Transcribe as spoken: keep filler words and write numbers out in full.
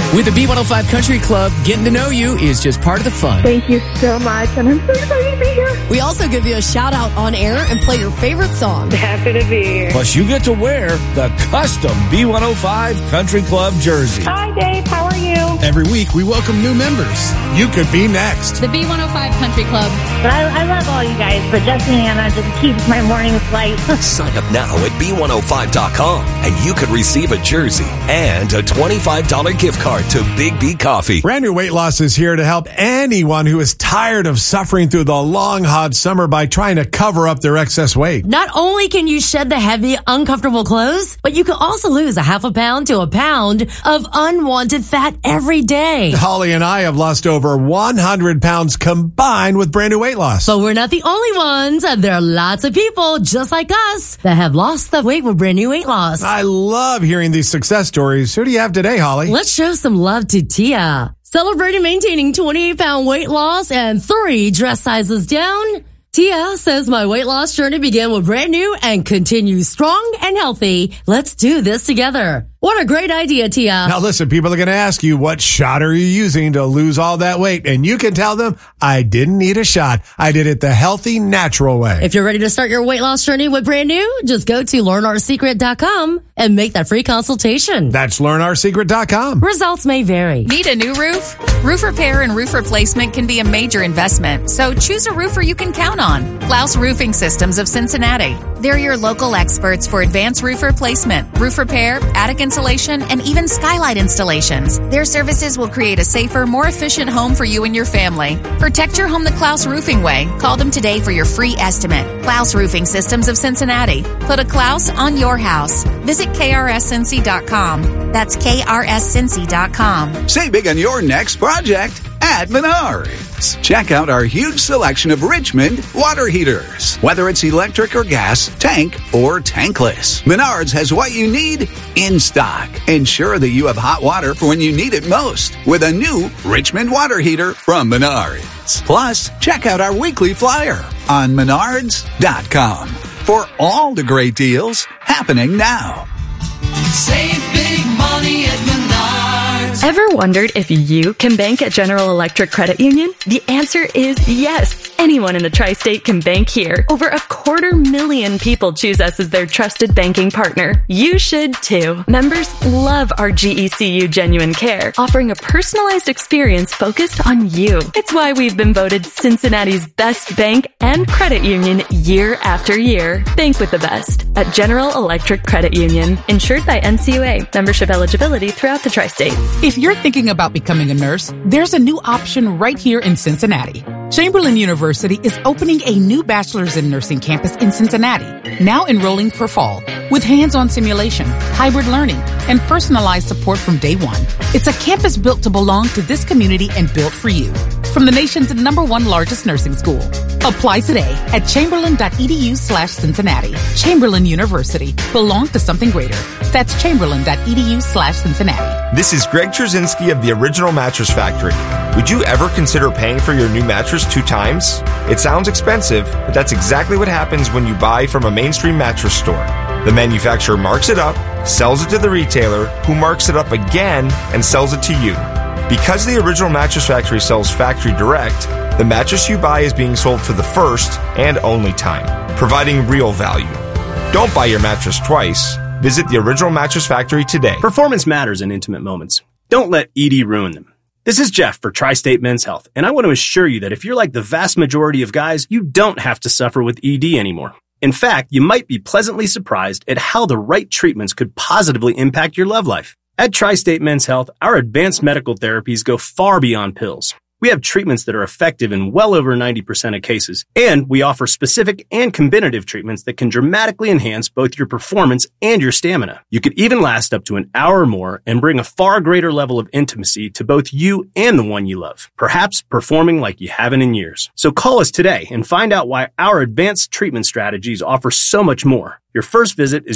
With the B one oh five Country Club, getting to know you is just part of the fun. Thank you so much, and I'm so excited to be here. We also give you a shout out on air and play your favorite song. Happy to be here. Plus, you get to wear the custom B one oh five Country Club jersey. Hi, Dave. How are you? Every week, we welcome new members. You could be next. The B one oh five Country Club. But I, I love all you guys, but just Anna just keeps my mornings light. Sign up now at B one oh five dot com, and you could receive a jersey and a twenty-five dollars gift card to Big B Coffee. Brand New Weight Loss is here to help anyone who is tired of suffering through the long, hot summer by trying to cover up their excess weight. Not only can you shed the heavy, uncomfortable clothes, but you can also lose a half a pound to a pound of unwanted fat every day. Holly and I have lost over one hundred pounds combined with Brand New Weight Loss. But we're not the only ones. There are lots of people just like us that have lost the weight with Brand New Weight Loss. I love hearing these success stories. Who do you have today, Holly? Let's show some love to Tia. Celebrating maintaining twenty-eight pound weight loss and three dress sizes down. Tia says my weight loss journey began with Brand New and continues strong and healthy. Let's do this together. What a great idea, Tia. Now listen, people are going to ask you, what shot are you using to lose all that weight? And you can tell them, I didn't need a shot. I did it the healthy, natural way. If you're ready to start your weight loss journey with Brand New, just go to learn our secret dot com and make that free consultation. That's learn our secret dot com. Results may vary. Need a new roof? Roof repair and roof replacement can be a major investment, so choose a roofer you can count on. Klaus Roofing Systems of Cincinnati. They're your local experts for advanced roof replacement, roof repair, attic insulation, and even skylight installations. Their services will create a safer, more efficient home for you and your family. Protect your home the Klaus Roofing way. Call them today for your free estimate. Klaus Roofing Systems of Cincinnati. Put a Klaus on your house. Visit K R S Cincy dot com. That's K R S Cincy dot com. Save big on your next project at Menards. Check out our huge selection of Richmond water heaters. Whether it's electric or gas, tank or tankless, Menards has what you need in stock. Ensure that you have hot water for when you need it most with a new Richmond water heater from Menards. Plus, check out our weekly flyer on menards dot com for all the great deals happening now. Save big money at Menards. Ever wondered if you can bank at General Electric Credit Union? The answer is yes. Anyone in the tri-state can bank here. Over a quarter million people choose us as their trusted banking partner. You should too. Members love our G E C U Genuine Care, offering a personalized experience focused on you. It's why we've been voted Cincinnati's best bank and credit union year after year. Bank with the best at General Electric Credit Union. Insured by N C U A. Membership eligibility throughout the tri-state. If you're thinking about becoming a nurse, there's a new option right here in Cincinnati. Chamberlain University is opening a new bachelor's in nursing campus in Cincinnati, now enrolling for fall, with hands-on simulation, hybrid learning, and personalized support from day one. It's a campus built to belong to this community and built for you. From the nation's number one largest nursing school. Apply today at chamberlain.edu slash Cincinnati. Chamberlain University. Belong to something greater. That's chamberlain.edu slash Cincinnati. This is Greg Trzynski of the Original Mattress Factory. Would you ever consider paying for your new mattress two times? It sounds expensive, but that's exactly what happens when you buy from a mainstream mattress store. The manufacturer marks it up, sells it to the retailer, who marks it up again and sells it to you. Because the Original Mattress Factory sells factory direct, the mattress you buy is being sold for the first and only time, providing real value. Don't buy your mattress twice. Visit the Original Mattress Factory today. Performance matters in intimate moments. Don't let E D ruin them. This is Jeff for Tri-State Men's Health, and I want to assure you that if you're like the vast majority of guys, you don't have to suffer with E D anymore. In fact, you might be pleasantly surprised at how the right treatments could positively impact your love life. At Tri-State Men's Health, our advanced medical therapies go far beyond pills. We have treatments that are effective in well over ninety percent of cases, and we offer specific and combinative treatments that can dramatically enhance both your performance and your stamina. You could even last up to an hour or more and bring a far greater level of intimacy to both you and the one you love, perhaps performing like you haven't in years. So call us today and find out why our advanced treatment strategies offer so much more. Your first visit is